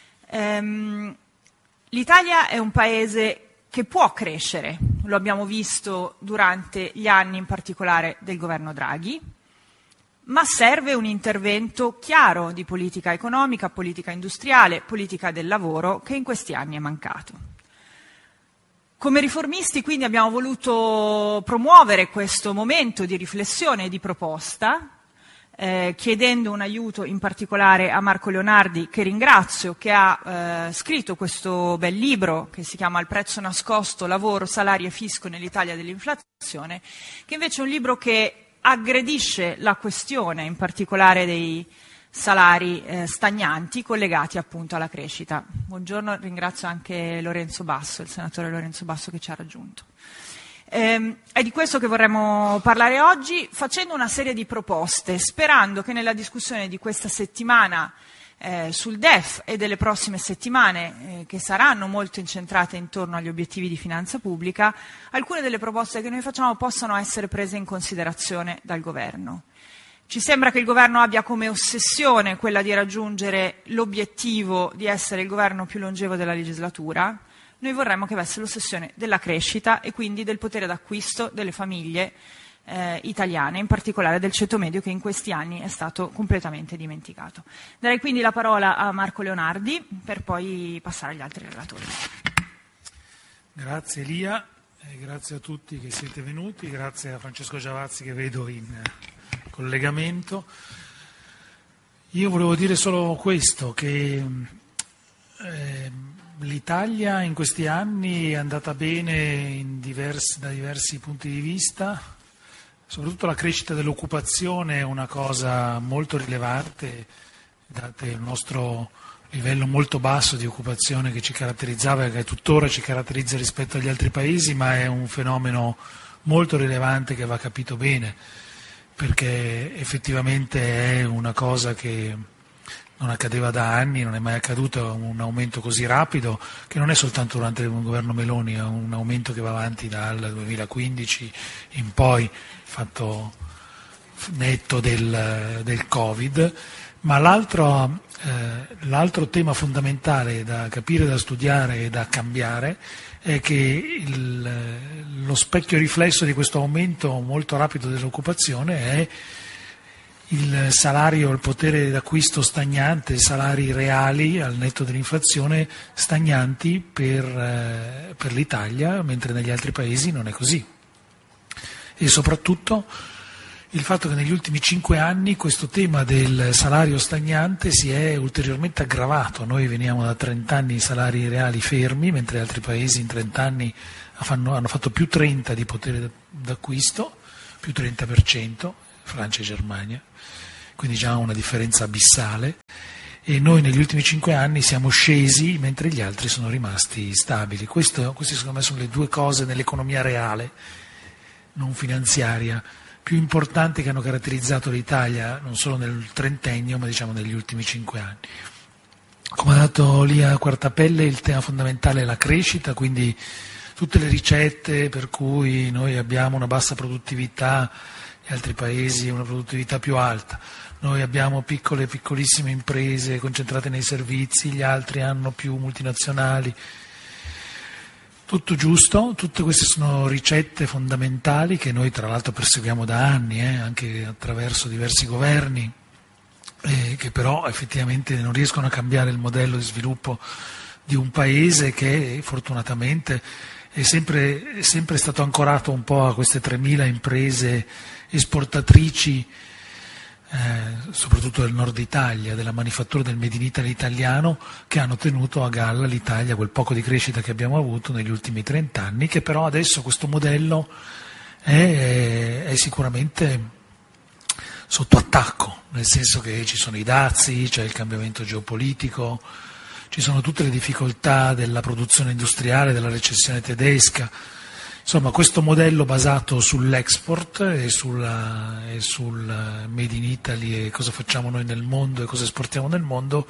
L'Italia è un Paese che può crescere, lo abbiamo visto durante gli anni in particolare del governo Draghi, ma serve un intervento chiaro di politica economica, politica industriale, politica del lavoro che in questi anni è mancato. Come riformisti quindi abbiamo voluto promuovere questo momento di riflessione e di proposta, chiedendo un aiuto in particolare a Marco Leonardi, che ringrazio, che ha scritto questo bel libro che si chiama Il prezzo nascosto, lavoro, salari e fisco nell'Italia dell'inflazione, che invece è un libro che aggredisce la questione in particolare dei salari stagnanti collegati appunto alla crescita. Buongiorno, ringrazio anche Lorenzo Basso, il senatore Lorenzo Basso che ci ha raggiunto. È di questo che vorremmo parlare oggi, facendo una serie di proposte, sperando che nella discussione di questa settimana sul DEF e delle prossime settimane, che saranno molto incentrate intorno agli obiettivi di finanza pubblica, alcune delle proposte che noi facciamo possano essere prese in considerazione dal Governo. Ci sembra che il Governo abbia come ossessione quella di raggiungere l'obiettivo di essere il Governo più longevo della legislatura. Noi vorremmo che avesse l'ossessione della crescita e quindi del potere d'acquisto delle famiglie italiane, in particolare del ceto medio che in questi anni è stato completamente dimenticato. Darei quindi la parola a Marco Leonardi per poi passare agli altri relatori. Grazie Elia, grazie a tutti che siete venuti, grazie a Francesco Giavazzi che vedo in collegamento. Io volevo dire solo questo, che l'Italia in questi anni è andata bene da diversi punti di vista. Soprattutto la crescita dell'occupazione è una cosa molto rilevante, dato il nostro livello molto basso di occupazione che ci caratterizzava e che tuttora ci caratterizza rispetto agli altri paesi, ma è un fenomeno molto rilevante che va capito bene, perché effettivamente è una cosa che non accadeva da anni, non è mai accaduto un aumento così rapido, che non è soltanto durante il governo Meloni, è un aumento che va avanti dal 2015 in poi, fatto netto del Covid. Ma l'altro tema fondamentale da capire, da studiare e da cambiare è che lo specchio riflesso di questo aumento molto rapido dell'occupazione è il salario, il potere d'acquisto stagnante, i salari reali al netto dell'inflazione stagnanti per l'Italia, mentre negli altri paesi non è così. E soprattutto il fatto che negli ultimi 5 anni questo tema del salario stagnante si è ulteriormente aggravato. Noi veniamo da 30 anni di salari reali fermi, mentre altri paesi in 30 anni hanno fatto più 30 di potere d'acquisto, più 30%, Francia e Germania, quindi già una differenza abissale. E noi negli ultimi 5 anni siamo scesi mentre gli altri sono rimasti stabili. Queste secondo me sono le due cose nell'economia reale, non finanziaria, più importanti che hanno caratterizzato l'Italia non solo nel trentennio ma diciamo negli ultimi 5 anni. Come ha detto Lia Quartapelle, il tema fondamentale è la crescita, quindi tutte le ricette per cui noi abbiamo una bassa produttività, gli altri paesi una produttività più alta, noi abbiamo piccolissime imprese concentrate nei servizi, gli altri hanno più multinazionali. Tutto giusto, tutte queste sono ricette fondamentali che noi tra l'altro perseguiamo da anni, anche attraverso diversi governi, che però effettivamente non riescono a cambiare il modello di sviluppo di un paese che fortunatamente è sempre stato ancorato un po' a queste 3.000 imprese esportatrici, soprattutto del nord Italia, della manifattura del Made in Italy italiano, che hanno tenuto a galla l'Italia, quel poco di crescita che abbiamo avuto negli ultimi 30 anni, che però adesso questo modello è sicuramente sotto attacco, nel senso che ci sono i dazi, c'è il cambiamento geopolitico, ci sono tutte le difficoltà della produzione industriale, della recessione tedesca. Insomma, questo modello basato sull'export e sul Made in Italy e cosa facciamo noi nel mondo e cosa esportiamo nel mondo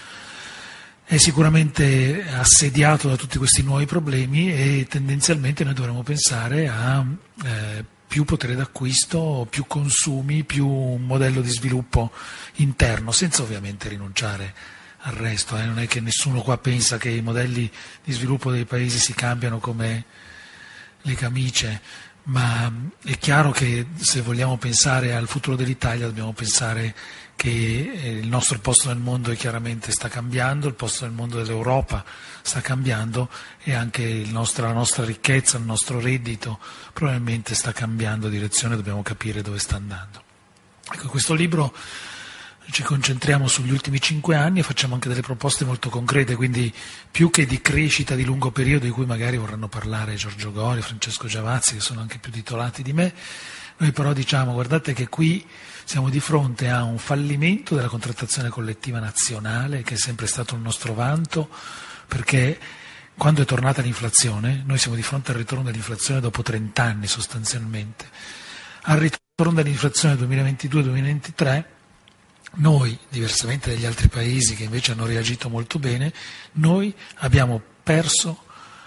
è sicuramente assediato da tutti questi nuovi problemi e tendenzialmente noi dovremmo pensare a più potere d'acquisto, più consumi, più un modello di sviluppo interno, senza ovviamente rinunciare al resto. Non è che nessuno qua pensa che i modelli di sviluppo dei paesi si cambiano come le camicie, ma è chiaro che se vogliamo pensare al futuro dell'Italia dobbiamo pensare che il nostro posto nel mondo chiaramente sta cambiando, il posto nel mondo dell'Europa sta cambiando e anche la nostra ricchezza, il nostro reddito probabilmente sta cambiando direzione, dobbiamo capire dove sta andando. Ecco, in questo libro ci concentriamo sugli ultimi 5 anni e facciamo anche delle proposte molto concrete, quindi più che di crescita di lungo periodo, di cui magari vorranno parlare Giorgio Gori, Francesco Giavazzi, che sono anche più titolati di me, noi però diciamo guardate che qui siamo di fronte a un fallimento della contrattazione collettiva nazionale, che è sempre stato il nostro vanto, perché quando è tornata l'inflazione, noi siamo di fronte al ritorno dell'inflazione dopo 30 anni sostanzialmente, al ritorno dell'inflazione 2022-2023, noi, diversamente dagli altri paesi che invece hanno reagito molto bene, noi abbiamo perso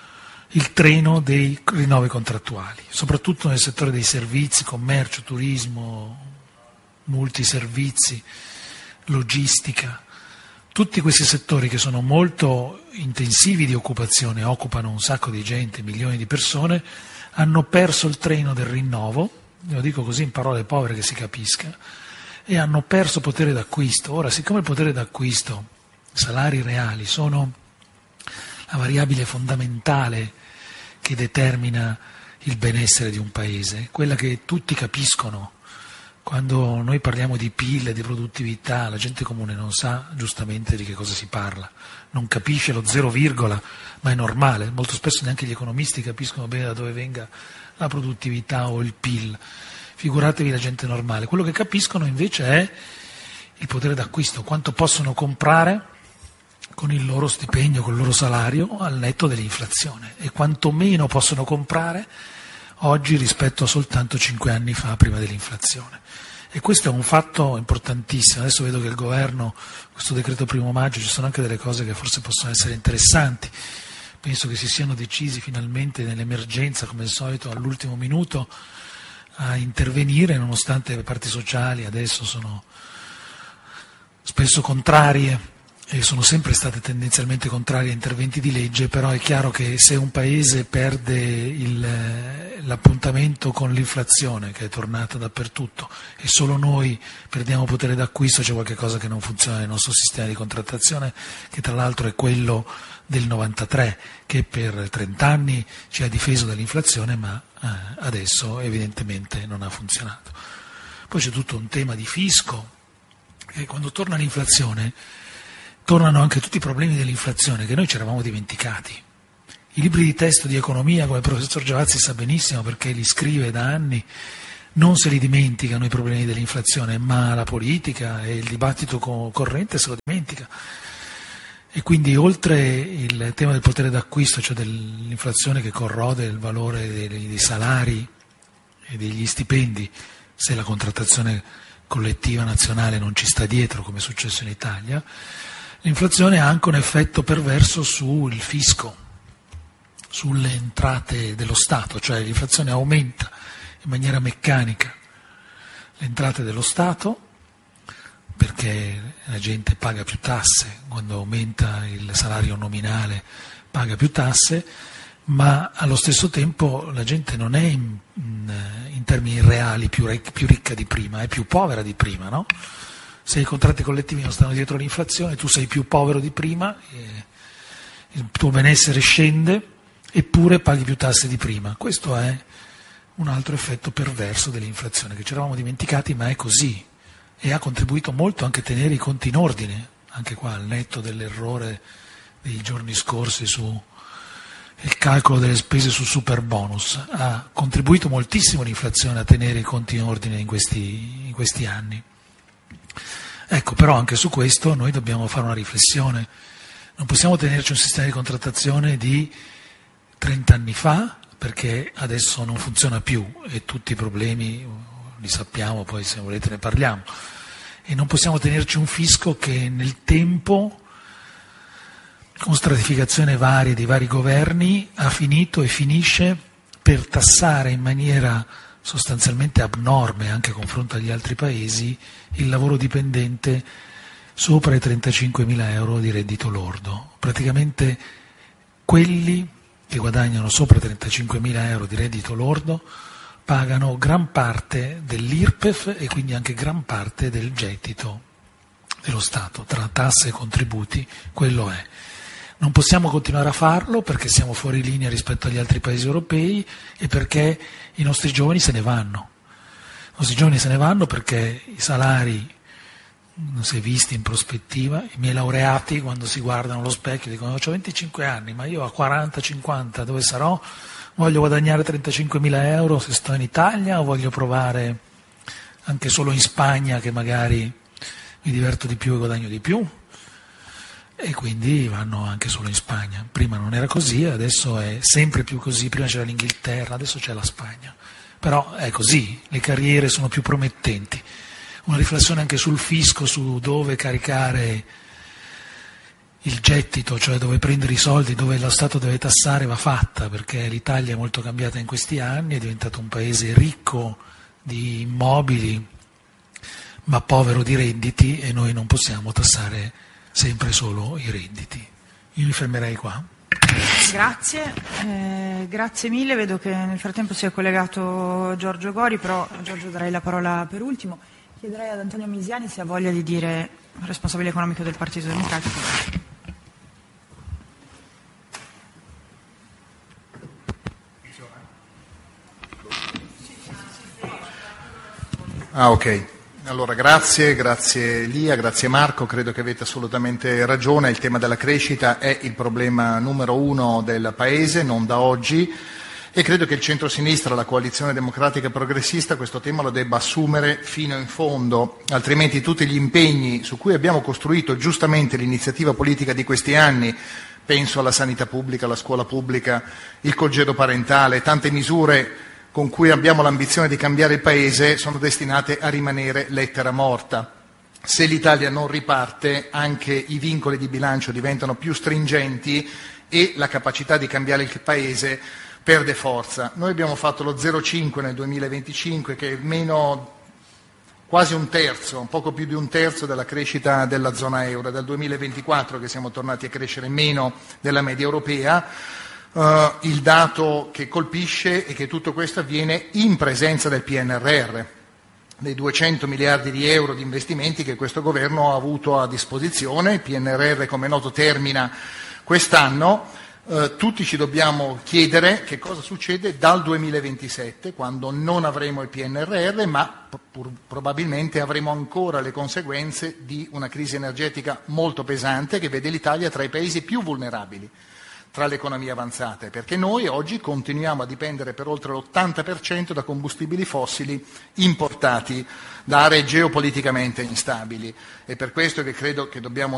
il treno dei rinnovi contrattuali, soprattutto nel settore dei servizi, commercio, turismo, multiservizi, logistica. Tutti questi settori che sono molto intensivi di occupazione, occupano un sacco di gente, milioni di persone, hanno perso il treno del rinnovo, lo dico così in parole povere che si capisca, e hanno perso potere d'acquisto. Ora, siccome il potere d'acquisto, salari reali, sono la variabile fondamentale che determina il benessere di un paese, quella che tutti capiscono, quando noi parliamo di PIL e di produttività, la gente comune non sa giustamente di che cosa si parla, non capisce lo 0, ma è normale, molto spesso neanche gli economisti capiscono bene da dove venga la produttività o il PIL. Figuratevi la gente normale. Quello che capiscono invece è il potere d'acquisto, quanto possono comprare con il loro stipendio, con il loro salario al netto dell'inflazione e quanto meno possono comprare oggi rispetto a soltanto 5 anni fa prima dell'inflazione. E questo è un fatto importantissimo. Adesso vedo che il governo, questo decreto 1° maggio, ci sono anche delle cose che forse possono essere interessanti. Penso che si siano decisi finalmente nell'emergenza, come al solito, all'ultimo minuto, a intervenire, nonostante le parti sociali adesso sono spesso contrarie e sono sempre state tendenzialmente contrarie a interventi di legge, però è chiaro che se un paese perde l'appuntamento con l'inflazione, che è tornata dappertutto, e solo noi perdiamo potere d'acquisto, c'è qualche cosa che non funziona nel nostro sistema di contrattazione, che tra l'altro è quello del 93, che per 30 anni ci ha difeso dall'inflazione, ma adesso evidentemente non ha funzionato. Poi c'è tutto un tema di fisco, e quando torna l'inflazione tornano anche tutti i problemi dell'inflazione che noi ci eravamo dimenticati. I libri di testo di economia, come il professor Giavazzi sa benissimo perché li scrive da anni, non se li dimenticano i problemi dell'inflazione, ma la politica e il dibattito corrente se lo dimentica. E quindi oltre il tema del potere d'acquisto, cioè dell'inflazione che corrode il valore dei salari e degli stipendi, se la contrattazione collettiva nazionale non ci sta dietro, come è successo in Italia, l'inflazione ha anche un effetto perverso sul fisco, sulle entrate dello Stato, cioè l'inflazione aumenta in maniera meccanica le entrate dello Stato perché la gente paga più tasse, quando aumenta il salario nominale paga più tasse, ma allo stesso tempo la gente non è in termini reali più ricca di prima, è più povera di prima, no? Se i contratti collettivi non stanno dietro l'inflazione, tu sei più povero di prima, il tuo benessere scende, eppure paghi più tasse di prima. Questo è un altro effetto perverso dell'inflazione, che ci eravamo dimenticati, ma è così. E ha contribuito molto anche a tenere i conti in ordine, anche qua al netto dell'errore dei giorni scorsi su il calcolo delle spese sul super bonus. Ha contribuito moltissimo l'inflazione a tenere i conti in ordine in questi anni. Ecco, però anche su questo noi dobbiamo fare una riflessione. Non possiamo tenerci un sistema di contrattazione di 30 anni fa, perché adesso non funziona più e tutti i problemi li sappiamo, poi se volete ne parliamo. E non possiamo tenerci un fisco che nel tempo, con stratificazione varie dei vari governi, ha finito e finisce per tassare in maniera sostanzialmente abnorme, anche a confronto agli altri paesi, il lavoro dipendente sopra i 35.000 euro di reddito lordo. Praticamente quelli che guadagnano sopra i 35.000 euro di reddito lordo pagano gran parte dell'IRPEF e quindi anche gran parte del gettito dello Stato, tra tasse e contributi, quello è. Non possiamo continuare a farlo perché siamo fuori linea rispetto agli altri paesi europei e perché i nostri giovani se ne vanno. I nostri giovani se ne vanno perché i salari non si è visti in prospettiva. I miei laureati, quando si guardano allo specchio, dicono: ho 25 anni, ma io a 40-50 dove sarò? Voglio guadagnare 35.000 euro se sto in Italia, o voglio provare anche solo in Spagna, che magari mi diverto di più e guadagno di più? E quindi vanno anche solo in Spagna. Prima non era così, adesso è sempre più così. Prima c'era l'Inghilterra, adesso c'è la Spagna. Però è così, le carriere sono più promettenti. Una riflessione anche sul fisco, su dove caricare il gettito, cioè dove prendere i soldi, dove lo Stato deve tassare, va fatta, perché l'Italia è molto cambiata in questi anni, è diventato un paese ricco di immobili, ma povero di redditi, e noi non possiamo tassare sempre solo i redditi. Io mi fermerei qua. Grazie mille. Vedo che nel frattempo si è collegato Giorgio Gori, però Giorgio darei la parola per ultimo. Chiederei ad Antonio Misiani se ha voglia di dire, responsabile economico del Partito Democratico. Ok. Allora, grazie Elia, grazie Marco, credo che avete assolutamente ragione, il tema della crescita è il problema numero uno del Paese, non da oggi, e credo che il centro-sinistra, la coalizione democratica progressista, questo tema lo debba assumere fino in fondo, altrimenti tutti gli impegni su cui abbiamo costruito giustamente l'iniziativa politica di questi anni, penso alla sanità pubblica, alla scuola pubblica, il congedo parentale, tante misure con cui abbiamo l'ambizione di cambiare il Paese, sono destinate a rimanere lettera morta. Se l'Italia non riparte, anche i vincoli di bilancio diventano più stringenti e la capacità di cambiare il Paese perde forza. Noi abbiamo fatto lo 0,5 nel 2025, che è meno quasi un terzo, poco più di un terzo della crescita della zona euro, dal 2024 che siamo tornati a crescere meno della media europea. Il dato che colpisce è che tutto questo avviene in presenza del PNRR, dei 200 miliardi di euro di investimenti che questo governo ha avuto a disposizione. Il PNRR, come è noto, termina quest'anno. tutti ci dobbiamo chiedere che cosa succede dal 2027, quando non avremo il PNRR, ma probabilmente avremo ancora le conseguenze di una crisi energetica molto pesante che vede l'Italia tra i paesi più vulnerabili tra le economie avanzate, perché noi oggi continuiamo a dipendere per oltre l'80% da combustibili fossili importati da aree geopoliticamente instabili. È per questo che credo che dobbiamo